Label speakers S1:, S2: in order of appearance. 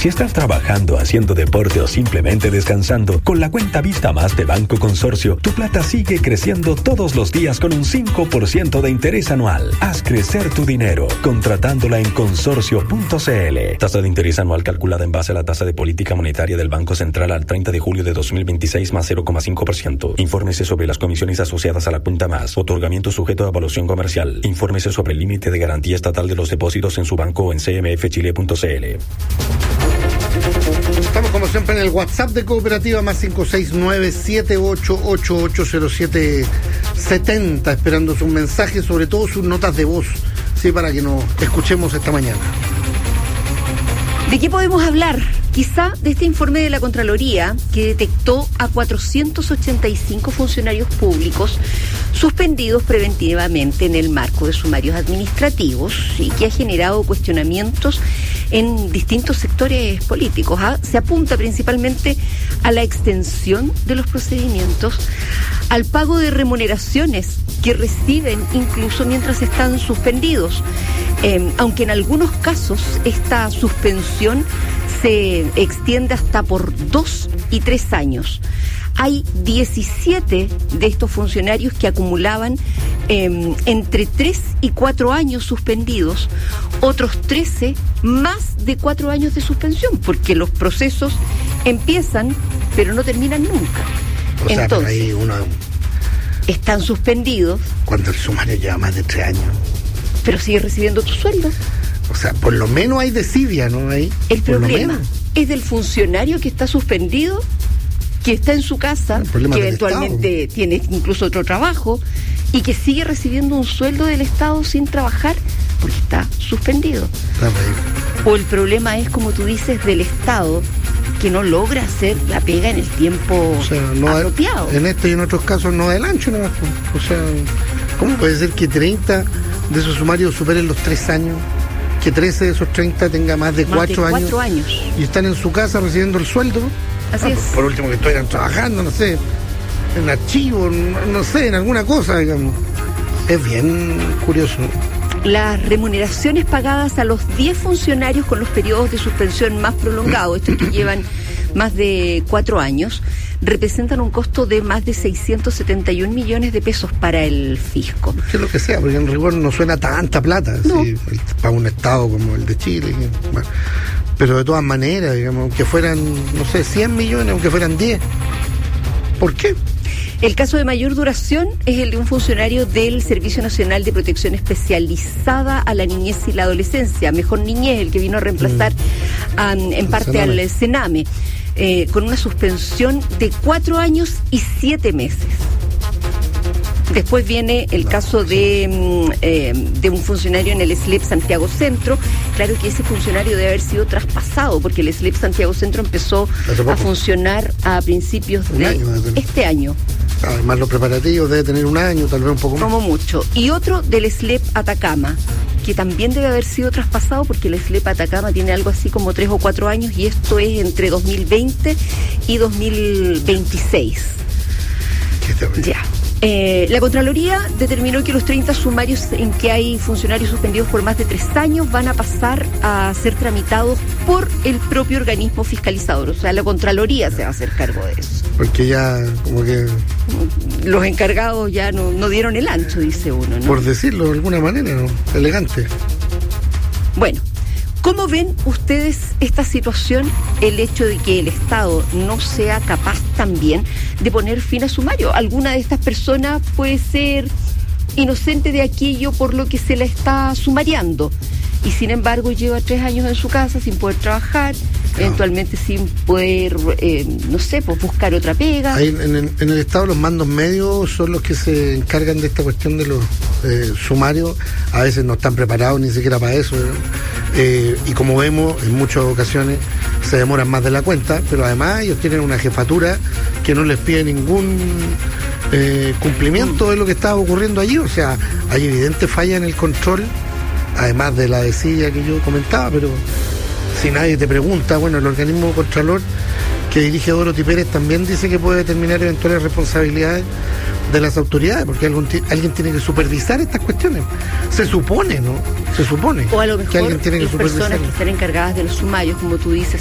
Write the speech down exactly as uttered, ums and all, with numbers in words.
S1: Si estás trabajando, haciendo deporte o simplemente descansando, con la cuenta Vista Más de Banco Consorcio, tu plata sigue creciendo todos los días con un cinco por ciento de interés anual. Haz crecer tu dinero contratándola en consorcio punto c l. Tasa de interés anual calculada en base a la tasa de política monetaria del Banco Central al treinta de julio de dos mil veintiséis más cero coma cinco por ciento. Infórmese sobre las comisiones asociadas a la cuenta Más. Otorgamiento sujeto a evaluación comercial. Infórmese sobre el límite de garantía estatal de los depósitos en su banco o en c m f chile punto c l.
S2: Estamos como siempre en el WhatsApp de Cooperativa más cinco seis nueve, siete ocho ocho ocho cero siete siete cero, esperando sus mensajes, sobre todo sus notas de voz, sí, para que nos escuchemos esta mañana.
S3: ¿De qué podemos hablar? Quizá de este informe de la Contraloría que detectó a cuatrocientos ochenta y cinco funcionarios públicos suspendidos preventivamente en el marco de sumarios administrativos y que ha generado cuestionamientos en distintos sectores políticos. ¿ah? Se apunta principalmente a la extensión de los procedimientos, al pago de remuneraciones que reciben incluso mientras están suspendidos, eh, aunque en algunos casos esta suspensión se extiende hasta por dos y tres años. Hay diecisiete de estos funcionarios que acumulaban eh, entre tres y cuatro años suspendidos, otros trece más de cuatro años de suspensión, porque los procesos empiezan pero no terminan nunca.
S2: O sea,
S3: Entonces,
S2: ahí uno,
S3: están suspendidos.
S2: cuando el sumario lleva más de tres años.
S3: Pero sigue recibiendo tu sueldo.
S2: O sea, por lo menos hay desidia, ¿no? Ahí,
S3: El
S2: por lo
S3: problema
S2: menos.
S3: es del funcionario que está suspendido, que está en su casa, que eventualmente tiene incluso otro trabajo y que sigue recibiendo un sueldo del Estado sin trabajar porque está suspendido. O el problema es, como tú dices, del Estado que no logra hacer la pega en el tiempo
S2: o sea, no
S3: apropiado.
S2: En este y en otros casos no del ancho, ¿no? O sea, ¿cómo puede ser que treinta de esos sumarios superen los tres años? Que trece de esos treinta tenga más de cuatro años,
S3: años
S2: y están en su casa recibiendo el sueldo.
S3: Así
S2: ah,
S3: es.
S2: Por último, que estuvieran trabajando, no sé, en archivo, no, no sé, en alguna cosa, digamos. Es bien curioso.
S3: Las remuneraciones pagadas a los diez funcionarios con los periodos de suspensión más prolongados, estos que llevan más de cuatro años, representan un costo de más de seiscientos setenta y un millones de pesos para el fisco.
S2: Que lo que sea, porque en rigor no suena tanta plata,
S3: no.
S2: ¿sí? Para un estado como el de Chile. Bueno, pero de todas maneras, digamos, aunque fueran, no sé, cien millones, aunque fueran diez. ¿Por qué?
S3: El caso de mayor duración es el de un funcionario del Servicio Nacional de Protección Especializada a la Niñez y la Adolescencia, Mejor Niñez, el que vino a reemplazar mm. um, en parte Sename. al Sename, eh, con una suspensión de cuatro años y siete meses. Después viene el caso de, eh, de un funcionario en el S L E P Santiago Centro. Claro que ese funcionario debe haber sido traspasado porque el S L E P Santiago Centro empezó a funcionar a principios de año, este año.
S2: Además los preparativos debe tener un año, tal vez un poco más.
S3: Como mucho. Y otro del S L E P Atacama, que también debe haber sido traspasado porque el S L E P Atacama tiene algo así como tres o cuatro años y esto es entre dos mil veinte y dos mil veintiséis.
S2: Qué terrible.
S3: Ya. Eh, la Contraloría determinó que los treinta sumarios en que hay funcionarios suspendidos por más de tres años van a pasar a ser tramitados por el propio organismo fiscalizador. O sea, la Contraloría se va a hacer cargo de eso.
S2: Porque ya, como que...
S3: Los encargados ya no, no dieron el ancho, dice uno, ¿no?
S2: Por decirlo de alguna manera, ¿no? Elegante.
S3: Bueno, ¿cómo ven ustedes esta situación, el hecho de que el Estado no sea capaz también de poner fin a sumario? Alguna de estas personas puede ser inocente de aquello por lo que se la está sumariando y sin embargo lleva tres años en su casa sin poder trabajar, no. eventualmente sin poder, eh, no sé, pues buscar otra pega.
S2: Ahí en, el, en el Estado los mandos medios son los que se encargan de esta cuestión de los eh, sumarios. A veces no están preparados ni siquiera para eso, ¿no? Eh, y como vemos, en muchas ocasiones se demoran más de la cuenta, pero además ellos tienen una jefatura que no les pide ningún eh, cumplimiento de lo que estaba ocurriendo allí. O sea, hay evidente falla en el control, además de la desidia que yo comentaba, pero si nadie te pregunta, bueno, el organismo contralor que dirige Dorothy Pérez también dice que puede determinar eventuales responsabilidades de las autoridades, porque algún t- alguien tiene que supervisar estas cuestiones. Se supone, ¿no? Se supone
S3: o a lo mejor
S2: que alguien tiene que
S3: las personas
S2: supervisar.
S3: que están encargadas de los sumarios, como tú dices,